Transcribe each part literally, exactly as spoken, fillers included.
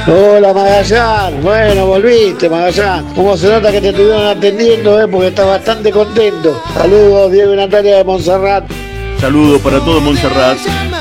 Hola Magallán, bueno, volviste Magallán. Como se nota que te estuvieron atendiendo, eh, porque estás bastante contento. Saludos, Diego y Natalia de Montserrat. Saludos para todo Montserrat.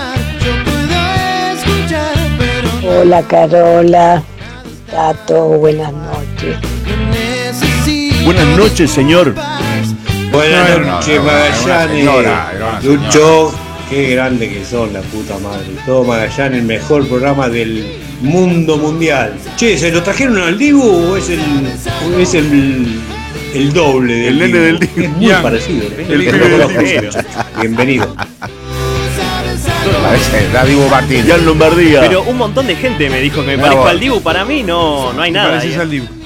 Hola Carola, Tato, buenas noches. Buenas noches, señor. Buenas noches, Magallanes. Lucho, qué grande que son, la puta madre. Todo Magallanes, el mejor programa del mundo mundial. Che, ¿se lo trajeron al Dibu o es el o es el, el doble del El nene del Dibu? Es muy parecido. ¿eh? El pibe del Dibu. Bienvenido. La Dibu Martín. Ya en Lombardía. Pero un montón de gente me dijo que me parezco al Dibu. Para mí no, no hay nada. Pareces al Dibu.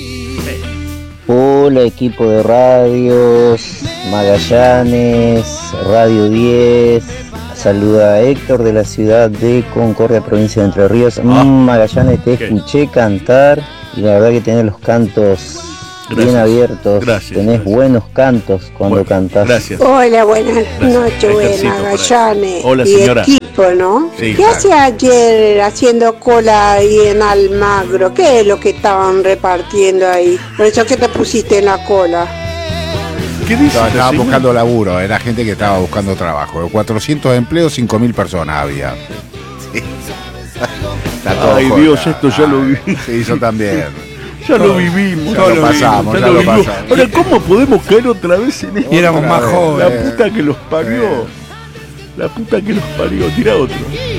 Hola equipo de radios, Magallanes, Radio diez, saluda a Héctor de la ciudad de Concordia, provincia de Entre Ríos. Ah, mm, Magallanes, te okay. escuché cantar y la verdad que tenés los cantos Gracias. bien abiertos, Gracias, tenés gracias. buenos cantos cuando Bueno, cantás. Gracias. Hola, buenas Gracias. noches, Ejercito buenas por ahí. Magallanes. Hola, y señora. equipo, ¿no? Sí, ¿Qué claro. hacía ayer haciendo cola ahí en Almagro? ¿Qué es lo que estaban repartiendo ahí? Por eso que te pusiste en la cola. ¿Qué dice? No, estaba señor? buscando laburo, era gente que estaba buscando trabajo. cuatrocientos empleos, cinco mil personas había. Sí. Está todo Ay, joda. Dios, esto ya lo vi. Sí, yo también. Ya lo vivimos. Ya lo pasamos, ya lo vivimos. pasamos. Ahora, ¿cómo podemos caer otra vez en esto? Y éramos más vez, La jóvenes. puta que los parió. La puta que los parió. Tira otro.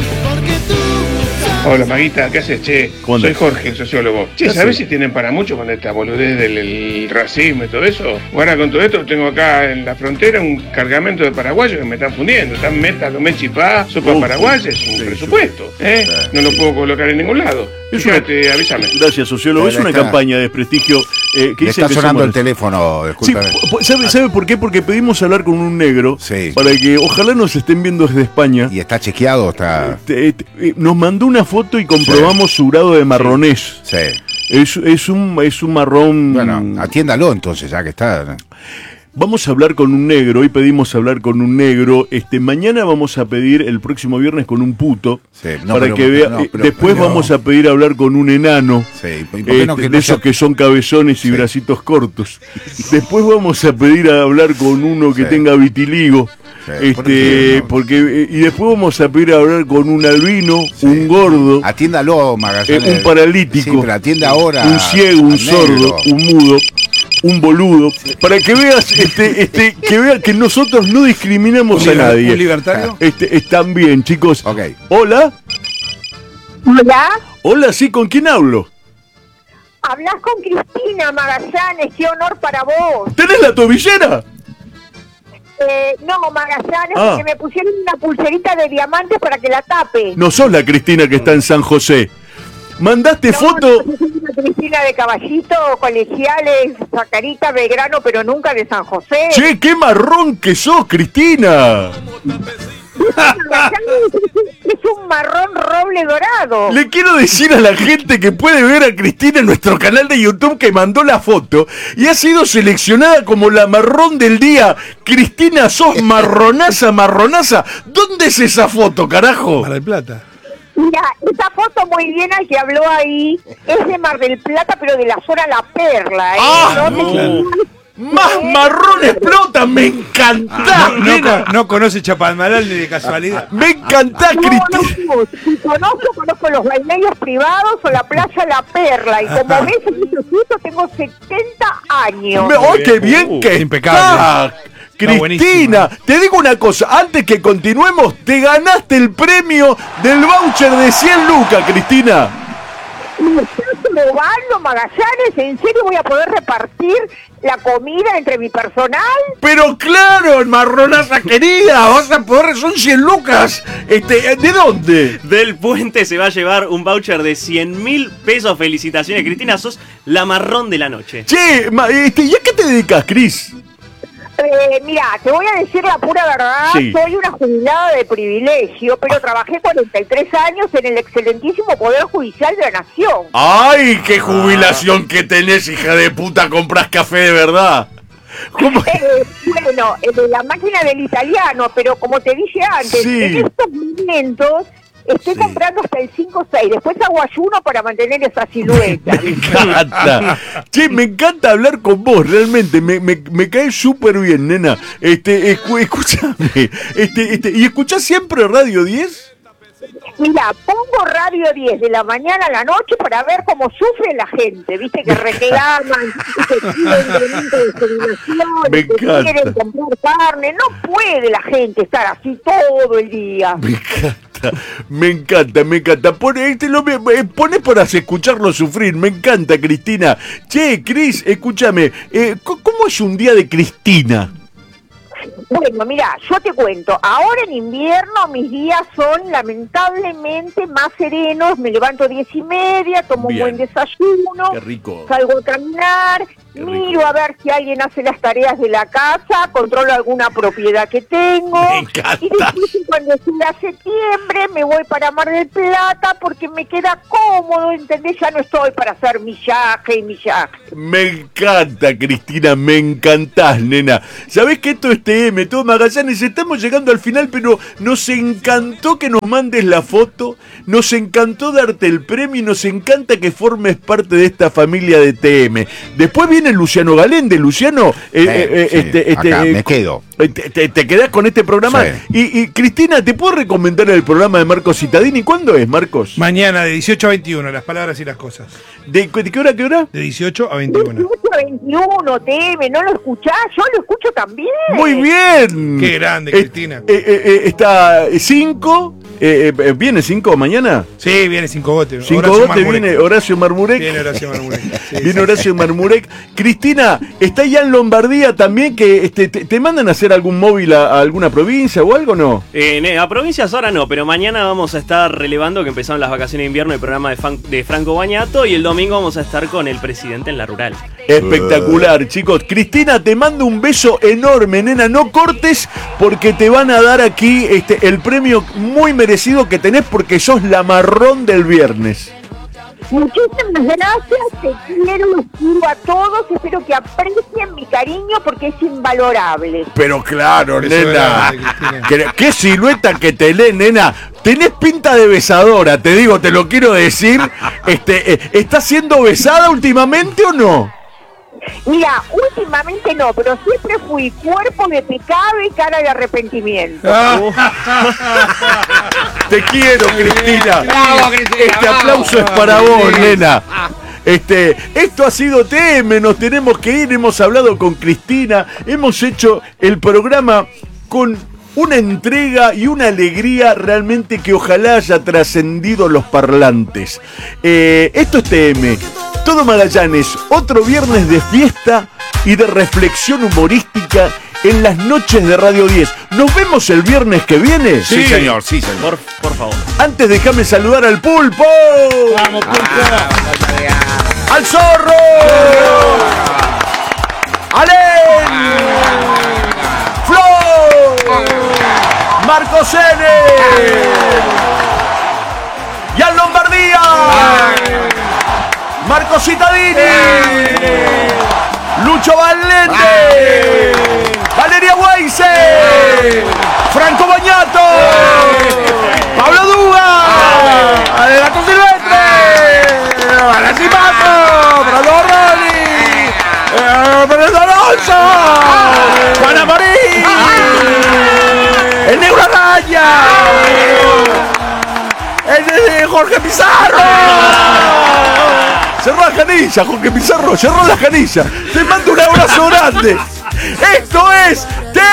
Hola Maguita, ¿qué haces, che? ¿Cómo andás? Soy Jorge, sociólogo. Che, ¿Qué ¿sabés haces? si tienen para mucho con esta boludez del el racismo y todo eso? Ahora con todo esto tengo acá en la frontera un cargamento de paraguayos que me están fundiendo. Están meta, lo chipá, sopa Uf, paraguaya, es un sí, presupuesto, ¿eh? No lo puedo colocar en ningún lado. Es una- Fíjate, avísame. Gracias, sociólogo. Es Pero una está- campaña de desprestigio eh, que Le dice está que sonando somos- el teléfono, Sí, discúlpame. po- ¿sabe, ¿sabe por qué? Porque pedimos hablar con un negro Sí. para que ojalá nos estén viendo desde España. ¿Y está chequeado? Está. Te- te- eh, nos mandó una foto y comprobamos su grado de marronés. Sí. Es, es, un, es un marrón. Bueno, atiéndalo entonces, ya que está. Vamos a hablar con un negro. Hoy pedimos hablar con un negro. Este, mañana vamos a pedir el próximo viernes con un puto. Sí, no, para pero- que vea. no, eh, pero- Después pero- vamos a pedir hablar con un enano. Sí, ¿por qué no Este, que de no esos sea- que son cabezones y Sí. bracitos cortos. Después vamos a pedir a hablar con uno que Sí. tenga vitiligo. Sí, ¿por Este, qué no? porque eh, y después vamos a pedir a hablar con un albino, Sí. un gordo, Atiéndalo, Magallanes. eh, un paralítico, Sí, pero atienda ahora. un ciego, un al sordo, negro. un mudo, un boludo, para que veas, este, este, que vea que nosotros no discriminamos a ¿Un nadie. libertario? Este, están bien, chicos. Ok. Hola, Hola, hola, sí, ¿con quién hablo? hablas con Cristina Magallanes, qué honor para vos. ¿Tenés la tobillera? Eh, no, Magallanes, Ah. porque me pusieron una pulserita de diamantes para que la tape. No sos la Cristina que está en San José. Mandaste No, foto. no, soy una Cristina de Caballito, colegiales, Zacarita, Belgrano, pero nunca de San José. Che, qué marrón que sos, Cristina. Es un marrón roble dorado. Le quiero decir a la gente que puede ver a Cristina en nuestro canal de YouTube que mandó la foto y ha sido seleccionada como la marrón del día. Cristina, sos marronaza, marronaza. ¿Dónde es esa foto, carajo? Mar del Plata. Mira, esa foto muy bien al que habló ahí es de Mar del Plata, pero de la zona La Perla. ¿eh? Ah, ¿Dónde no. queda? Más marrón explota, me encanta. No, no, con- no conoce Chapalmalal ni de casualidad. Me encanta, No, Cristina. no, si conozco, conozco los balnearios privados o la playa La Perla. Y como ves, en ese sitio tengo setenta años. Me- ¡Oh, qué bien que impecable. está! Cristina, buenísimo. te digo una cosa, antes que continuemos, te ganaste el premio del voucher de cien lucas, Cristina. ¿Me estás probando, Magallanes? ¿En serio voy a poder repartir la comida entre mi personal? Pero claro, marronaza querida, vas a poder, son cien lucas. Este, ¿de dónde? Del Puente se va a llevar un voucher de cien mil pesos. Felicitaciones, Cristina, sos la marrón de la noche. Che, ma- este, ¿y a qué te dedicas, Cris? Eh, mira, te voy a decir la pura verdad, Sí. soy una jubilada de privilegio, pero trabajé cuarenta y tres años en el excelentísimo Poder Judicial de la Nación. ¡Ay, qué jubilación que tenés, hija de puta! Comprás café de verdad. ¿Cómo? Eh, bueno, eh, de la máquina del italiano, pero como te dije antes, Sí. en estos momentos Estoy Sí. comprando hasta el cinco o seis, después hago ayuno para mantener esa silueta. Me encanta. Che, me encanta hablar con vos, realmente. Me, me, me cae súper bien, nena. Este, escu- escúchame. Este, este, ¿y escuchás siempre Radio diez? Mira, pongo Radio diez de la mañana a la noche para ver cómo sufre la gente, viste, que reclaman, que quieren incremento de jubilación, Me que encanta. quieren comprar carne. No puede la gente estar así todo el día. Me encanta, me encanta, me encanta. Pone, este lo, me- eh, pone para escucharlo sufrir. Me encanta, Cristina. Che, Cris, escúchame. Eh, co- ¿Cómo es un día de Cristina? Bueno, mira, yo te cuento, ahora en invierno mis días son lamentablemente más serenos, me levanto diez y media, tomo Bien. un buen desayuno, Qué rico. salgo a caminar, Qué miro rico. a ver si alguien hace las tareas de la casa, controlo alguna propiedad que tengo, Me encanta. y después cuando llega septiembre me voy para Mar del Plata porque me queda cómodo, ¿entendés? Ya no estoy para hacer millaje y millaje. Me encanta, Cristina, me encantás, nena. ¿Sabés que esto es T M, todo Magallanes? Estamos llegando al final, pero nos encantó que nos mandes la foto, nos encantó darte el premio y nos encanta que formes parte de esta familia de T M. Después viene Luciano Galende. Luciano, eh, eh, eh, sí, este, este, acá eh, me quedo. eh, Te, te- te quedás con este programa. Sí. Y, y, Cristina, ¿te puedo recomendar el programa de Marcos Cittadini? ¿Cuándo es, Marcos? Mañana de dieciocho a veintiuno, las palabras y las cosas. ¿De, de qué hora a qué hora? De dieciocho a veintiuno. dieciocho a veintiuno, T M, ¿no lo escuchás? Yo lo escucho también. Muy bien. Qué grande, Eh, Cristina. eh, eh, eh, está cinco. ¿Viene cinco mañana? Sí, viene cinco botes. Cinco Horacio botes, Marmurek. viene Horacio Marmurek. Viene Horacio Marmurek. Sí, Viene sí. Horacio Marmurek. Cristina, ¿está ya en Lombardía también que este, te, te mandan a hacer algún móvil a, a alguna provincia o algo, no? Eh, ne- a provincias ahora no, pero mañana vamos a estar relevando que empezaron las vacaciones de invierno, el programa de, Fan- de Franco Bañato, y el domingo vamos a estar con el presidente en la rural. Espectacular, chicos. Cristina, te mando un beso enorme, nena. No cortes porque te van a dar aquí este, el premio muy merecido que tenés porque sos la marrón del viernes. Muchísimas gracias, te quiero, los quiero a todos, espero que aprecien mi cariño porque es invalorable. Pero claro, Beso nena. grande, Cristina. ¿Qué, qué silueta que te lee, nena. Tenés pinta de besadora, te digo, te lo quiero decir. Este, eh, ¿estás siendo besada últimamente o no? Mira, últimamente no, pero siempre fui cuerpo de pecado y cara de arrepentimiento. Te quiero, Cristina. Bravo, Cristina, Este bravo. aplauso es para vos, nena. Este, esto ha sido T M, nos tenemos que ir, hemos hablado con Cristina, hemos hecho el programa con una entrega y una alegría realmente que ojalá haya trascendido los parlantes. Eh, esto es T M, todo Magallanes, otro viernes de fiesta y de reflexión humorística en las noches de Radio diez. ¿Nos vemos el viernes que viene? Sí, señor, sí, señor. Por, por favor. Antes déjame saludar al Pulpo. Vamos, Pulpo. ¡Al Zorro! ¡Alen! ¡Flor! ¡Marcos N! ¡Y al Lombardía! ¡Marcos Cittadini! ¡Lucho Valente! ¡Valeria Weise! ¡Franco Bañato! ¡Pablo Duga! ¡Gato Silvestre! ¡Alasimato! ¡Brando Roni! ¡Fernando Alonso! ¡Juana Marín! ¡El Negro Araya! ¡El de Jorge Pizarro! Cerró la canilla, Jorge Pizarro, cerró la canilla. Te mando un abrazo grande. Esto es T